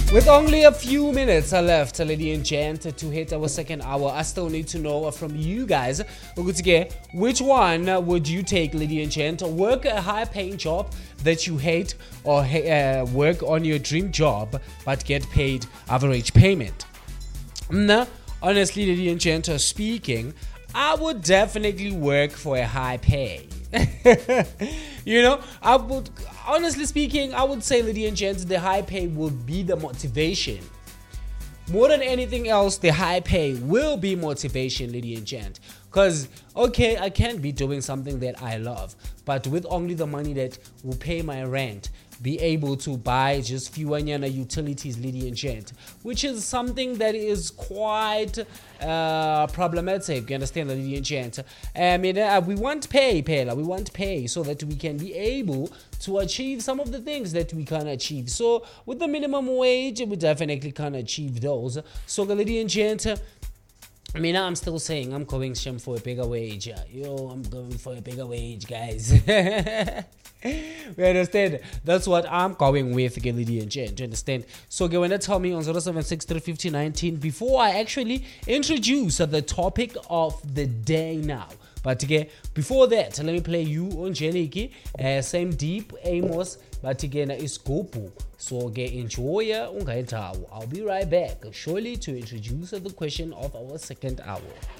With only a few minutes left, lady and gent, to hit our second hour, I still need to know from you guys, which one would you take, lady and gent? Work a high-paying job that you hate, or work on your dream job but get paid average payment? Honestly, lady and gent, speaking, I would definitely work for a high pay. I would, honestly speaking, I would say, lady and gents, the high pay will be the motivation. More than anything else, the high pay will be motivation, lady and gent. Because, okay, I can't be doing something that I love, but with only the money that will pay my rent, be able to buy just few utilities, lady and gent, which is something that is quite problematic. You understand, lady and gent? We want pay, we want pay so that we can be able to achieve some of the things that we can achieve. So with the minimum wage, we definitely can achieve those. So, lady and gent, I'm still saying I'm going for a bigger wage. I'm going for a bigger wage, guys. We understand? That's what I'm going with, lady and gent. You understand? So, when they tell me on 076 before I actually introduce the topic of the day now. But before that, let me play you on Jeliki, same deep Amos, but again is Gopu. So enjoy. I'll be right back, surely, to introduce the question of our second hour.